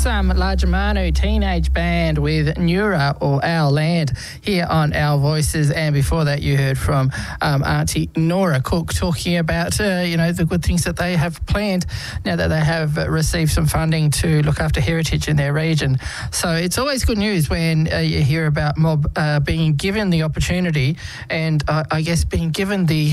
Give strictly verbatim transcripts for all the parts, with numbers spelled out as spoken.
some Largemanu Teenage Band with Nura or Our Land here on Our Voices. And before that, you heard from um, Auntie Nora Cook talking about, uh, you know, the good things that they have planned now that they have received some funding to look after heritage in their region. So it's always good news when uh, you hear about Mob uh, being given the opportunity and uh, I guess being given the...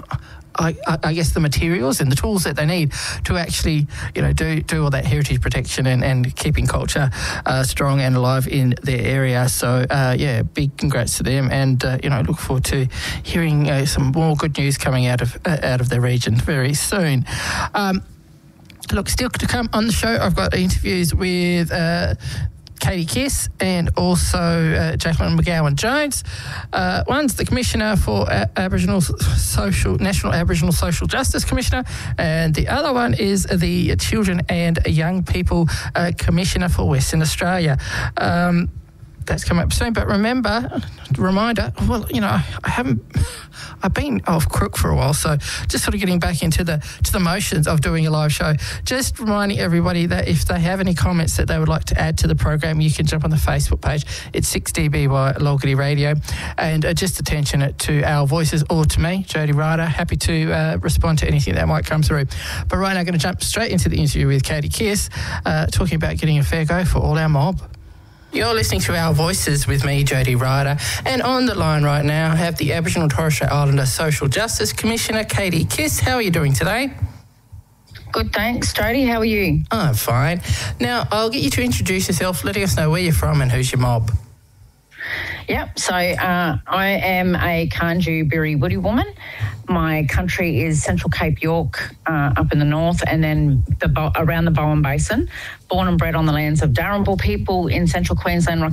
I, I guess the materials and the tools that they need to actually, you know, do do all that heritage protection and, and keeping culture uh, strong and alive in their area. So, uh, yeah, big congrats to them, and uh, you know, look forward to hearing uh, some more good news coming out of uh, out of their region very soon. Um, look, still to come on the show, I've got interviews with. Uh, Katie Kiss and also uh, Jacqueline McGowan-Jones. Uh, one's the Commissioner for A- Aboriginal Social, National Aboriginal Social Justice Commissioner, and the other one is the Children and Young People uh, Commissioner for Western Australia. Um, that's coming up soon, but remember, reminder, well, you know, I haven't, I've been off crook for a while, so just sort of getting back into the to the motions of doing a live show. Just reminding everybody that if they have any comments that they would like to add to the program, you can jump on the Facebook page. It's six D B Y Logarty Radio, and uh, just attention it to Our Voices or to me, Jody Ryder. Happy to uh, respond to anything that might come through. But right now, I'm going to jump straight into the interview with Katie Kiss, uh, talking about getting a fair go for all our mob. You're listening to Our Voices with me, Jody Ryder, and on the line right now I have the Aboriginal and Torres Strait Islander Social Justice Commissioner, Katie Kiss. How are you doing today? Good, thanks, Jody. How are you? I'm fine. Now, I'll get you to introduce yourself, letting us know where you're from and who's your mob. Yep, so uh, I am a Kanju Biri Woody woman. My country is Central Cape York, uh, up in the north, and then the Bo- around the Bowen Basin. Born and bred on the lands of Darumbal people in central Queensland,